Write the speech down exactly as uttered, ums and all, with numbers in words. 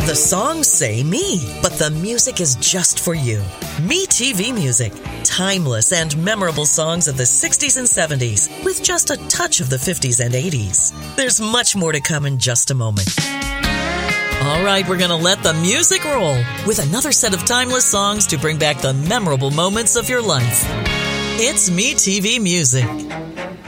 The songs say me, but the music is just for you. Me T V Music. Timeless and memorable songs of the sixties and seventies with just a touch of the fifties and eighties. There's much more to come in just a moment. All right, we're going to let the music roll with another set of timeless songs to bring back the memorable moments of your life. It's Me T V Music.